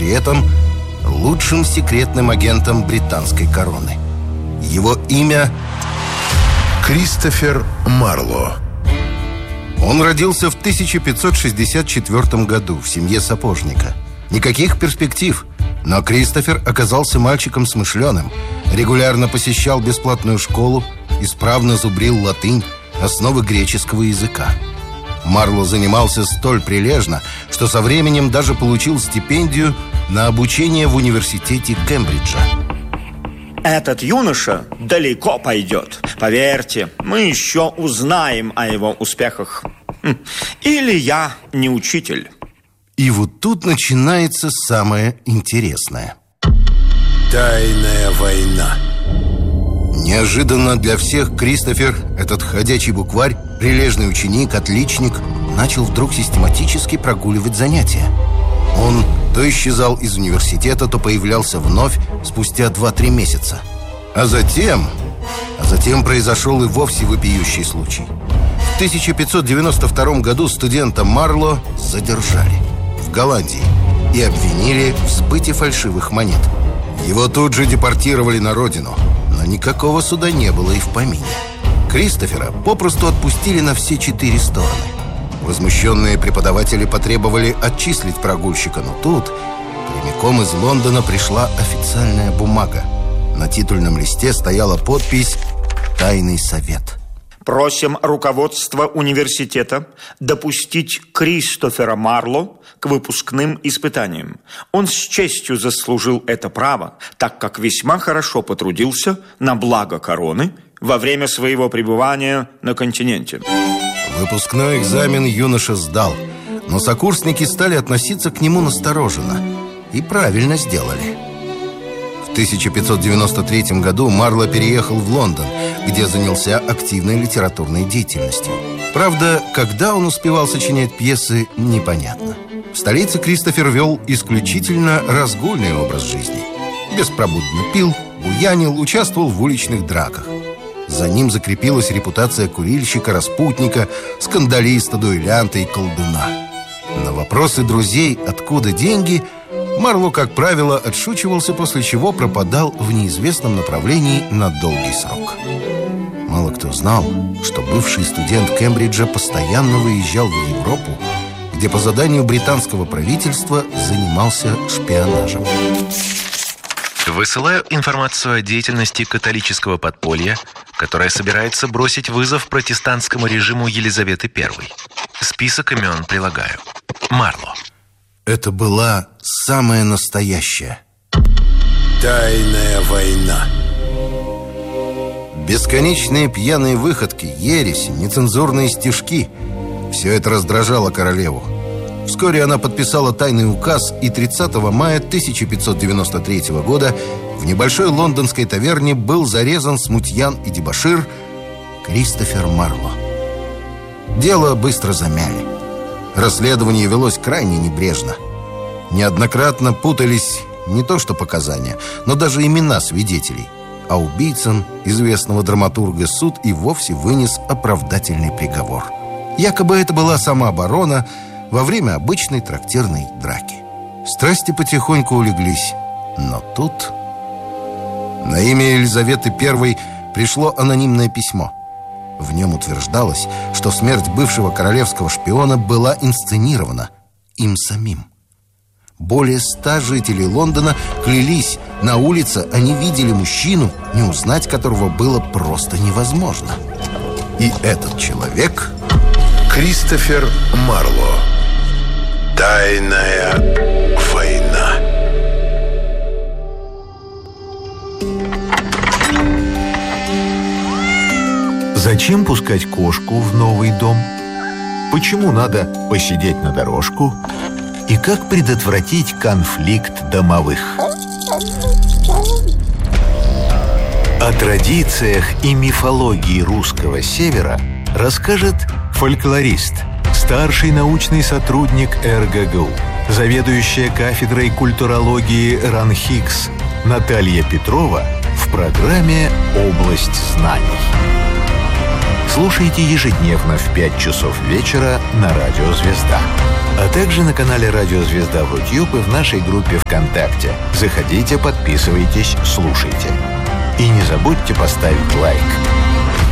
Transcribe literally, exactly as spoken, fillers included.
при этом лучшим секретным агентом британской короны. Его имя Кристофер Марло. Он родился в тысяча пятьсот шестьдесят четвёртом году в семье сапожника. Никаких перспектив, но Кристофер оказался мальчиком смышленым, регулярно посещал бесплатную школу, исправно зубрил латынь, основы греческого языка. Марло занимался столь прилежно, что со временем даже получил стипендию на обучение в университете Кембриджа. Этот юноша далеко пойдет. Поверьте, мы еще узнаем о его успехах. Или я не учитель. И вот тут начинается самое интересное. Тайная война. Неожиданно для всех Кристофер, этот ходячий букварь, прилежный ученик, отличник, начал вдруг систематически прогуливать занятия. Он то исчезал из университета, то появлялся вновь спустя два-три месяца. А затем... А затем произошел и вовсе вопиющий случай. В тысяча пятьсот девяносто втором году студента Марло задержали в Голландии и обвинили в сбыте фальшивых монет. Его тут же депортировали на родину, но никакого суда не было и в помине. Кристофера попросту отпустили на все четыре стороны. Возмущенные преподаватели потребовали отчислить прогульщика, но тут прямиком из Лондона пришла официальная бумага. На титульном листе стояла подпись «Тайный совет». Просим руководство университета допустить Кристофера Марло к выпускным испытаниям. Он с честью заслужил это право, так как весьма хорошо потрудился на благо короны во время своего пребывания на континенте. Выпускной экзамен юноша сдал, но сокурсники стали относиться к нему настороженно. И правильно сделали. В тысяча пятьсот девяносто третьем году Марло переехал в Лондон, где занялся активной литературной деятельностью. Правда, когда он успевал сочинять пьесы, непонятно. В столице Кристофер вел исключительно разгульный образ жизни. Беспробудно пил, буянил, участвовал в уличных драках. За ним закрепилась репутация курильщика, распутника, скандалиста, дуэлянта и колдуна. На вопросы друзей «откуда деньги?» Марло, как правило, отшучивался, после чего пропадал в неизвестном направлении на долгий срок. Мало кто знал, что бывший студент Кембриджа постоянно выезжал в Европу, где по заданию британского правительства занимался шпионажем. Высылаю информацию о деятельности католического подполья, которое собирается бросить вызов протестантскому режиму Елизаветы Первой. Список имен прилагаю. Марло. Это была самая настоящая Тайная война. Бесконечные пьяные выходки, ереси, нецензурные стишки – все это раздражало королеву. Вскоре она подписала тайный указ, и тридцатого мая тысяча пятьсот девяносто третьего года в небольшой лондонской таверне был зарезан смутьян и дебошир Кристофер Марло. Дело быстро замяли. Расследование велось крайне небрежно. Неоднократно путались не то что показания, но даже имена свидетелей. А убийцам известного драматурга суд и вовсе вынес оправдательный приговор. Якобы это была самооборона во время обычной трактирной драки. Страсти потихоньку улеглись. Но тут на имя Елизаветы Первой пришло анонимное письмо. В нем утверждалось, что смерть бывшего королевского шпиона была инсценирована им самим. Более ста жителей Лондона клялись, на улице они видели мужчину, не узнать которого было просто невозможно. И этот человек — Кристофер Марло. Тайная война. Зачем пускать кошку в новый дом? Почему надо посидеть на дорожку? И как предотвратить конфликт домовых? О традициях и мифологии русского севера расскажет фольклорист, старший научный сотрудник эр гэ гэ у, заведующая кафедрой культурологии РАНХИКС Наталья Петрова в программе «Область знаний». Слушайте ежедневно в пять часов вечера на Радио «Звезда». А также на канале «Радио Звезда» в YouTube и в нашей группе ВКонтакте. Заходите, подписывайтесь, слушайте. И не забудьте поставить лайк.